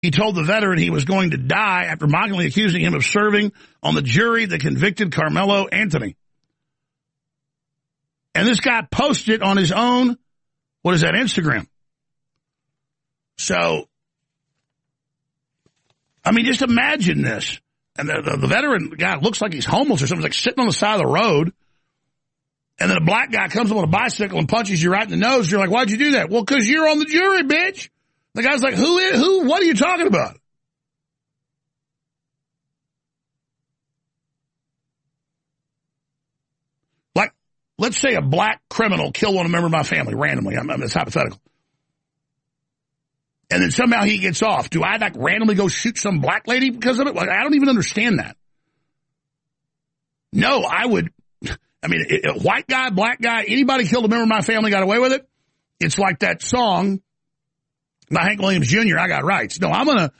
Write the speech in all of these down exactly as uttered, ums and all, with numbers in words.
He told the veteran he was going to die after mockingly accusing him of serving on the jury that convicted Carmelo Anthony. And this guy posted on his own, what is that, Instagram. So, I mean, just imagine this. And the, the, the veteran guy looks like he's homeless or something, like sitting on the side of the road. And then a black guy comes up on a bicycle and punches you right in the nose. You're like, why'd you do that? Well, because you're on the jury, bitch. The guy's like, who is, who, what are you talking about? Like, let's say a black criminal killed one member of my family randomly. I mean, it's hypothetical. And then somehow he gets off. Do I, like, randomly go shoot some black lady because of it? Like, I don't even understand that. No, I would, I mean, a white guy, black guy, anybody killed a member of my family got away with it. It's like that song by Hank Williams Junior, I Got Rights. No, I'm going to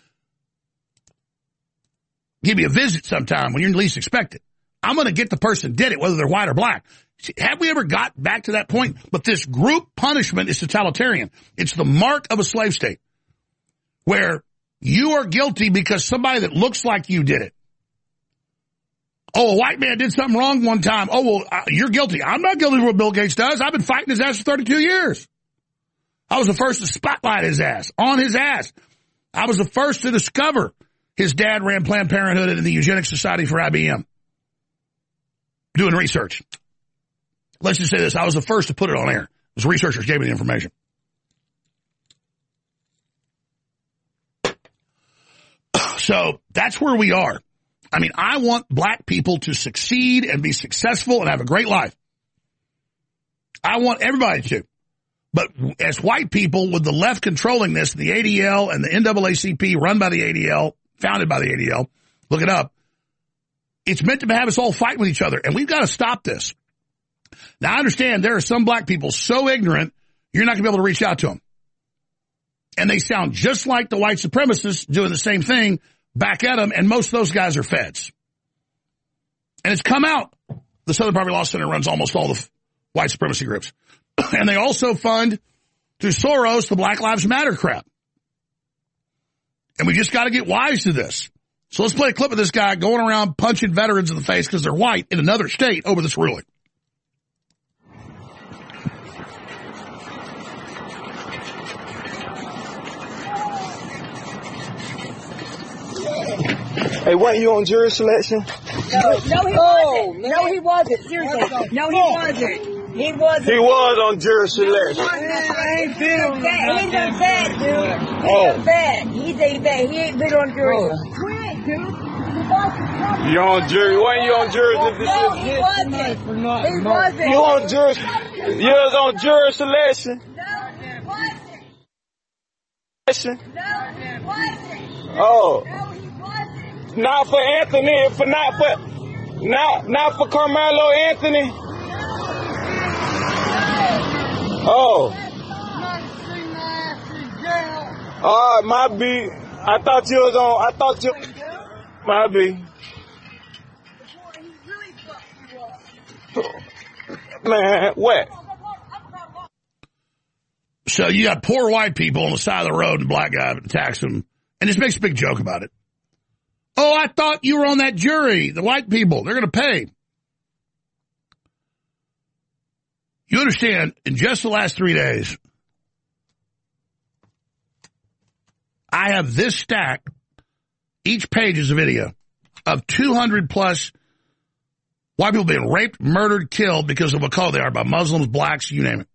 give you a visit sometime when you're least expected. I'm going to get the person did it, whether they're white or black. Have we ever got back to that point? But this group punishment is totalitarian. It's the mark of a slave state where you are guilty because somebody that looks like you did it. Oh, a white man did something wrong one time. Oh, well, uh, you're guilty. I'm not guilty of what Bill Gates does. I've been fighting his ass for thirty-two years. I was the first to spotlight his ass, on his ass. I was the first to discover his dad ran Planned Parenthood and the Eugenics Society for I B M. Doing research. Let's just say this. I was the first to put it on air. Those researchers gave me the information. So that's where we are. I mean, I want black people to succeed and be successful and have a great life. I want everybody to. But as white people, with the left controlling this, the A D L and the N double A C P run by the A D L, founded by the A D L, look it up, it's meant to have us all fight with each other, and we've got to stop this. Now, I understand there are some black people so ignorant, you're not going to be able to reach out to them. And they sound just like the white supremacists doing the same thing back at them, and most of those guys are feds. And it's come out. The Southern Poverty Law Center runs almost all the white supremacy groups. And they also fund, through Soros, the Black Lives Matter crap. And we just got to get wise to this. So let's play a clip of this guy going around punching veterans in the face because they're white in another state over this ruling. Hey, weren't you on jury selection? No, no, he oh, wasn't. Man. No, he wasn't. Seriously. No, he wasn't. He wasn't. He was on jury selection. No, he wasn't. He's a bad, he's a bad dude. He's oh. a bad. He's a bad. He ain't been on jury. Oh. Quit, dude. You on jury? Weren't you on jury? No, no he wasn't. He wasn't. You on jury? You was on jury selection? No, he wasn't. No, he wasn't. Oh. No, he wasn't. Not for Anthony, for not for not not for Carmelo Anthony. Oh. All right, my B. I thought you was on. I thought you. My B. Man, what? So you got poor white people on the side of the road and a black guy attacks them and just makes a big joke about it. Oh, I thought you were on that jury. The white people, they're going to pay. You understand, in just the last three days, I have this stack, each page is a video, of two hundred plus white people being raped, murdered, killed because of what color they are, by Muslims, blacks, you name it.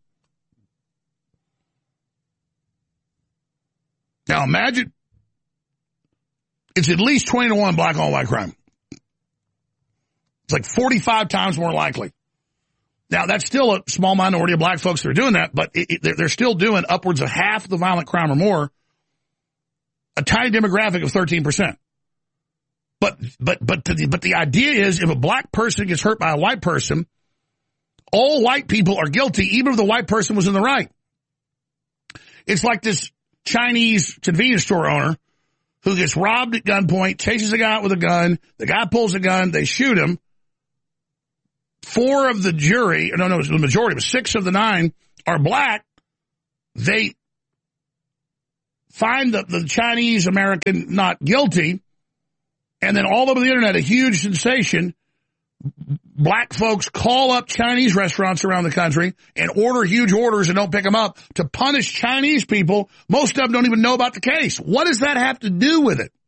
Now imagine, it's at least twenty to one black on white crime. It's like forty-five times more likely. Now, that's still a small minority of black folks that are doing that, but it, it, they're still doing upwards of half the violent crime or more, a tiny demographic of thirteen percent. But but but the, but the idea is if a black person gets hurt by a white person, all white people are guilty, even if the white person was in the right. It's like this Chinese convenience store owner who gets robbed at gunpoint, chases a guy out with a gun, the guy pulls a gun, they shoot him. Four of the jury, no, no, the majority, but six of the nine are black. They find the, the Chinese American not guilty, and then all over the internet, a huge sensation. Black folks call up Chinese restaurants around the country and order huge orders and don't pick them up to punish Chinese people. Most of them don't even know about the case. What does that have to do with it?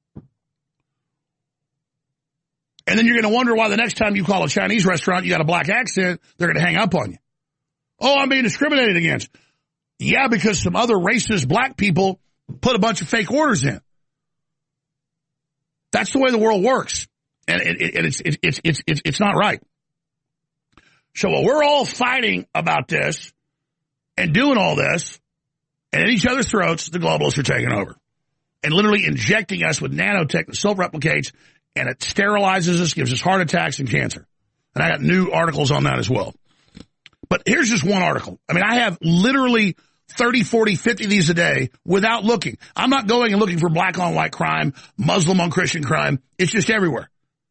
And then you're going to wonder why the next time you call a Chinese restaurant, you got a black accent, they're going to hang up on you. Oh, I'm being discriminated against. Yeah, because some other racist black people put a bunch of fake orders in. That's the way the world works. And it, it, it's, it, it's, it's, it's, it's not right. So while we're all fighting about this and doing all this and at each other's throats, the globalists are taking over and literally injecting us with nanotech that self-replicates, and it sterilizes us, gives us heart attacks and cancer. And I got new articles on that as well. But here's just one article. I mean, I have literally thirty, forty, fifty of these a day without looking. I'm not going and looking for black on white crime, Muslim on Christian crime. It's just everywhere.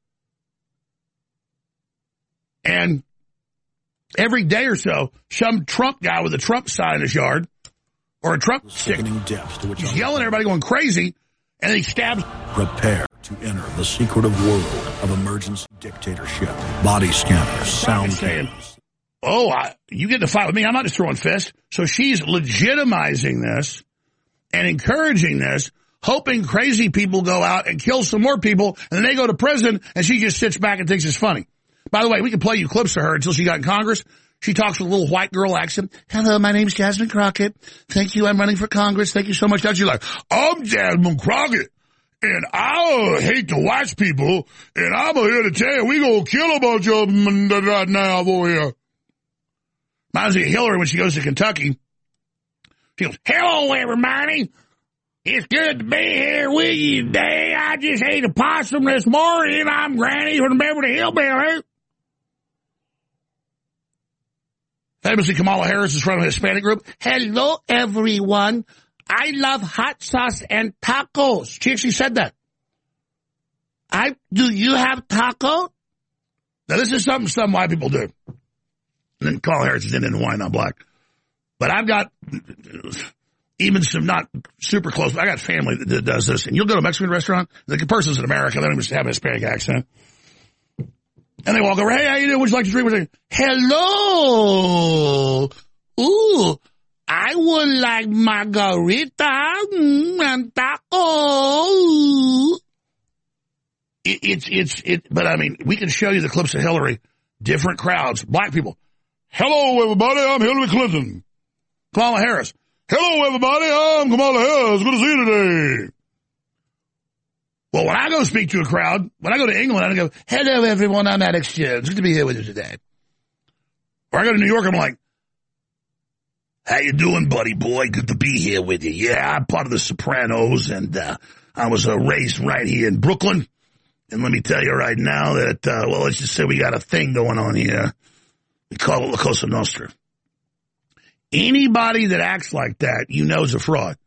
And every day or so, some Trump guy with a Trump sign in his yard or a Trump stick, he's yelling at everybody going crazy, and then he stabs. Prepare to enter the secretive world of emergency dictatorship. Body scanners, sound cameras. Oh, I, you get to fight with me. I'm not just throwing fists. So she's legitimizing this and encouraging this, hoping crazy people go out and kill some more people, and then they go to prison, and she just sits back and thinks it's funny. By the way, we can play you clips of her until she got in Congress. She talks with a little white girl accent. Hello, my name's Jasmine Crockett. Thank you. I'm running for Congress. Thank you so much. She's like, I'm Jasmine Crockett, and I hate to watch people, and I'm here to tell you we gonna kill a bunch of them right now over here. Reminds me of Hillary when she goes to Kentucky. She goes, hello, everybody. It's good to be here with you today. I just ate a possum this morning. I'm Granny from the Beverly Hillbillies. Famously, Kamala Harris is from a Hispanic group. Hello, everyone. I love hot sauce and tacos. She actually said that. I do you have taco? Now, this is something some white people do. And then Kamala Harris is Indian and white, not black. But I've got even some not super close. I got family that does this. And you'll go to a Mexican restaurant. The person's in America. They don't even have a Hispanic accent. And they walk over, hey, how you doing? Would you like to drink? We're saying, hello. Ooh, I would like margarita mm, and taco. It, it's, it's, it, but I mean, we can show you the clips of Hillary. Different crowds, black people. Hello, everybody. I'm Hillary Clinton. Kamala Harris. Hello, everybody. I'm Kamala Harris. Good to see you today. Well, when I go speak to a crowd, when I go to England, I go, hello, everyone, I'm Alex Jones. Good to be here with you today. Or I go to New York, I'm like, how you doing, buddy boy? Good to be here with you. Yeah, I'm part of the Sopranos, and uh, I was uh, raised right here in Brooklyn. And let me tell you right now that, uh, well, let's just say we got a thing going on here. We call it La Cosa Nostra. Anybody that acts like that, you know is a fraud.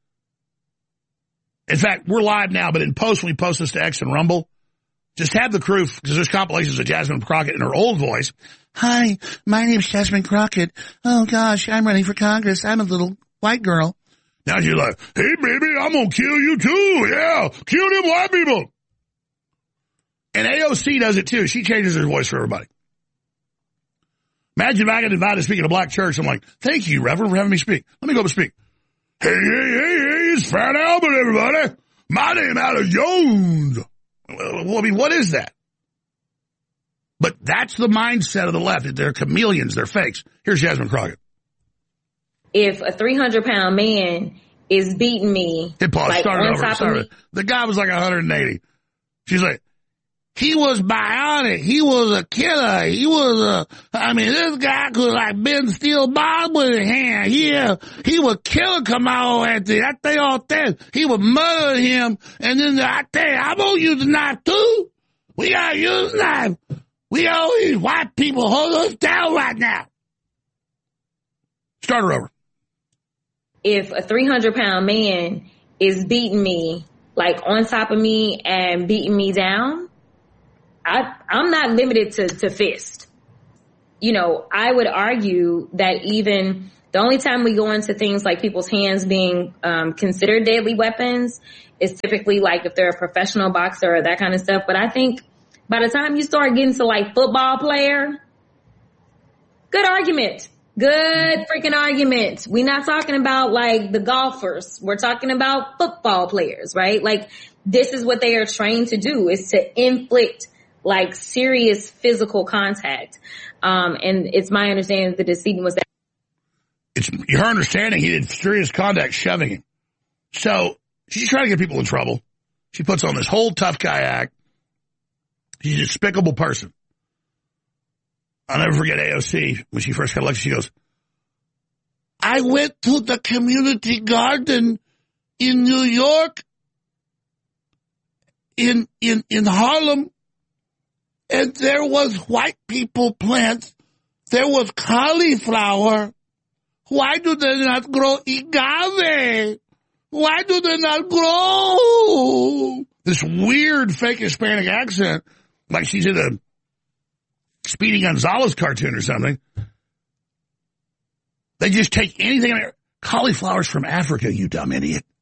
In fact, we're live now, but in post, when we post this to X and Rumble, just have the crew, because there's compilations of Jasmine Crockett in her old voice. Hi, my name's Jasmine Crockett. Oh, gosh, I'm running for Congress. I'm a little white girl. Now she's like, hey, baby, I'm going to kill you too. Yeah, kill them white people. And A O C does it too. She changes her voice for everybody. Imagine if I get invited to speak at a black church. I'm like, thank you, Reverend, for having me speak. Let me go up and speak. Hey, hey, hey, hey, it's Fat Albert, everybody. My name Alex Jones. Well, I mean, what is that? But that's the mindset of the left. They're chameleons. They're fakes. Here's Jasmine Crockett. If a three hundred pound man is beating me, Hit pause. like Start it on over. top Start of me, it. The guy was like one hundred eighty. She's like, he was bionic. He was a killer. He was a, I mean, this guy could like bend steel bars with his hand. Yeah, he would kill Kamala at the, I tell you all that. He would murder him. And then I tell you, I'm going to use the knife too. We got to use the knife. We all these white people hold us down right now. Start her over. if a three hundred pound man is beating me, like on top of me and beating me down, I, I'm not limited to, to fist. You know, I would argue that even The only time we go into things like people's hands being um, considered deadly weapons is typically like if they're a professional boxer or that kind of stuff. But I think by the time you start getting to like football player, good argument. Good freaking argument. We're not talking about like the golfers. We're talking about football players, right? Like this is what they are trained to do, is to inflict like serious physical contact. Um, and it's my understanding that the decedent was that. It's her understanding he did serious contact shoving him. So she's trying to get people in trouble. She puts on this whole tough guy act. She's a despicable person. I'll never forget A O C when she first got elected. She goes, I went to the community garden in New York, in, in, in Harlem, and there was white people plants. There was cauliflower. Why do they not grow agave? Why do they not grow? This weird fake Hispanic accent, like she's in a Speedy Gonzalez cartoon or something. They just take anything. Cauliflower's from Africa, you dumb idiot.